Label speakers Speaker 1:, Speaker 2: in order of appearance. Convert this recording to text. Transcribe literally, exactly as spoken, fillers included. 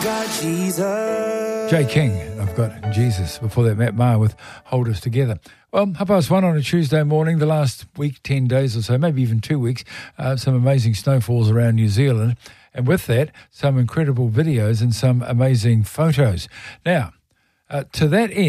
Speaker 1: Jesus.
Speaker 2: Jay King, I've got Jesus. Before that, Matt Maher with Hold Us Together. Well, half past one on a Tuesday morning, the last week, ten days or so, maybe even two weeks, uh, some amazing snowfalls around New Zealand. And with that, some incredible videos and some amazing photos. Now, uh, to that end,